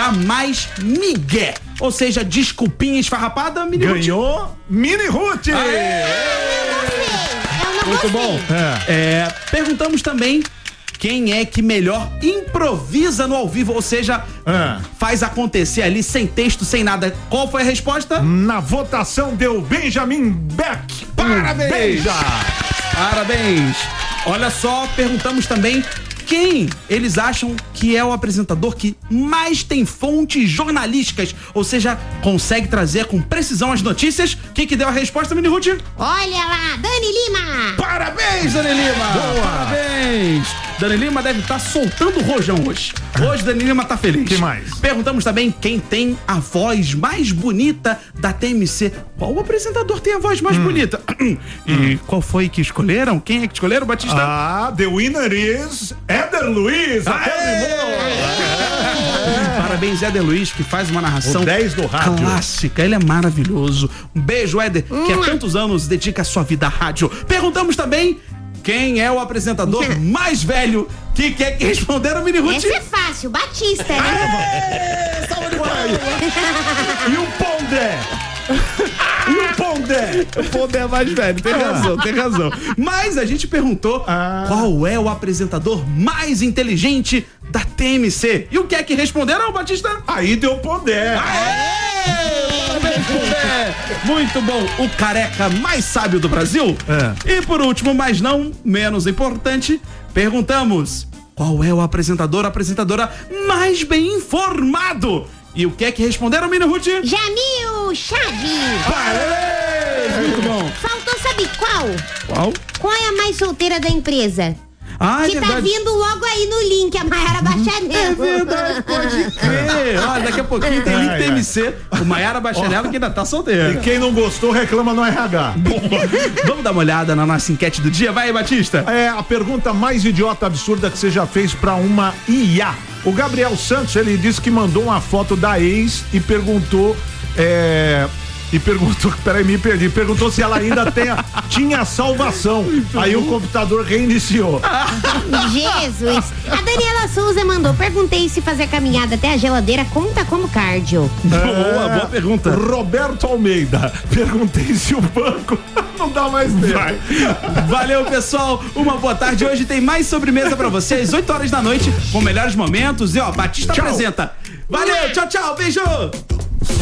dá mais migué. Ou seja, desculpinha esfarrapada, Mini Ruth. Ganhou Mini Ruth! Muito bom. Perguntamos também quem é que melhor improvisa no ao vivo, ou seja, faz acontecer ali sem texto, sem nada. Qual foi a resposta? Na votação deu Benjamin Beck. Parabéns! Parabéns! Olha só, perguntamos também quem eles acham que é o apresentador que mais tem fontes jornalísticas, ou seja, consegue trazer com precisão as notícias. Quem que deu a resposta, Mini Ruth? Olha lá, Dani Lima! Parabéns, Dani Lima! Boa. Parabéns! Dani Lima deve estar soltando o rojão hoje. Hoje Dani Lima tá feliz. Que mais? Perguntamos também quem tem a voz mais bonita da TMC. Qual apresentador tem a voz mais bonita? E qual foi que escolheram? Quem é que escolheram, Batista? The winner is Éder Luiz. Parabéns, Éder Luiz, que faz uma narração O 10 do rádio. clássica. Ele é maravilhoso. Um beijo, Éder, que há tantos anos dedica a sua vida à rádio. Perguntamos também quem é o apresentador mais velho que quer que responderam, Mini Ruth. Esse é fácil, Batista, né? Salva de palmas. E o Pondé? O Pondé é mais velho, tem razão. Mas a gente perguntou qual é o apresentador mais inteligente da TMC. E o que é que responderam, Batista? Aí deu Pondé. Parabéns, Pondé. Muito bom. O careca mais sábio do Brasil. E por último, mas não menos importante, perguntamos qual é o apresentadora mais bem informado. E o que é que responderam, Mini Ruth? Jamil Chaves! Parabéns! Muito bom. Faltou, sabe qual? Qual? Qual é a mais solteira da empresa? Ah, Que é tá verdade. vindo logo aí no link, a Maiara Bacharel. É verdade, pode crer. Olha, daqui a pouquinho tem link TMC. O Maiara Bacharel que ainda tá solteiro. E quem não gostou reclama no RH. Vamos dar uma olhada na nossa enquete do dia? Vai, Batista. É a pergunta mais idiota, absurda que você já fez pra uma IA. O Gabriel Santos, ele disse que mandou uma foto da ex e perguntou, peraí, me perdi, perguntou se ela ainda tinha salvação. Aí o computador reiniciou. Jesus. A Daniela Souza mandou, perguntei se fazer a caminhada até a geladeira conta como cardio. Boa pergunta. Roberto Almeida, perguntei se o banco não dá mais tempo. Valeu, pessoal. Uma boa tarde. Hoje tem mais sobremesa pra vocês, 8 horas da noite, com melhores momentos. E ó, Batista apresenta. Valeu, tchau, beijo.